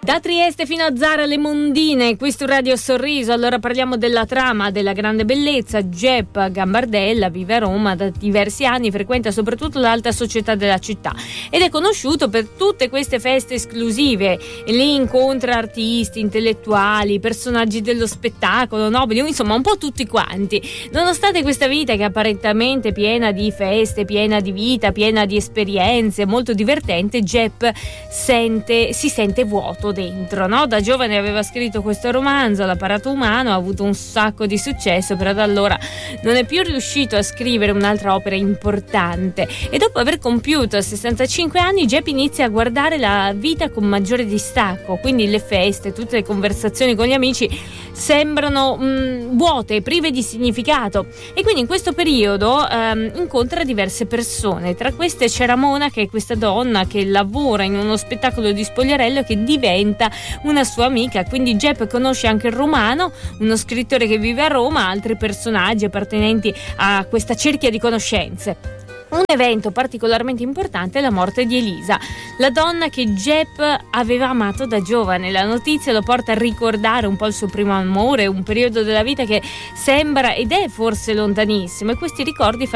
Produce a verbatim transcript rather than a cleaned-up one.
Da Trieste fino a Zara le Mondine, questo è Radio Sorriso. Allora parliamo della trama della grande bellezza. Jep Gambardella vive a Roma da diversi anni, frequenta soprattutto l'alta società della città ed è conosciuto per tutte queste feste esclusive. E lì incontra artisti, intellettuali, personaggi dello spettacolo, nobili, insomma un po' tutti quanti. Nonostante questa vita che è apparentemente piena di feste, piena di vita, piena di esperienze, molto divertente, Jep sente, si sente vuoto dentro, no? Da giovane aveva scritto questo romanzo, L'apparato umano, ha avuto un sacco di successo, però da allora non è più riuscito a scrivere un'altra opera importante e dopo aver compiuto sessantacinque anni Jep inizia a guardare la vita con maggiore distacco, quindi le feste, tutte le conversazioni con gli amici sembrano mh, vuote, prive di significato e quindi in questo periodo ehm, incontra diverse persone. Tra queste c'è Ramona, che è questa donna che lavora in uno spettacolo di Spogliarello che diventa una sua amica, quindi Jep conosce anche il Romano, uno scrittore che vive a Roma, altri personaggi appartenenti a questa cerchia di conoscenze. Un evento particolarmente importante è la morte di Elisa, la donna che Jep aveva amato da giovane. La notizia lo porta a ricordare un po' il suo primo amore, un periodo della vita che sembra ed è forse lontanissimo, e questi ricordi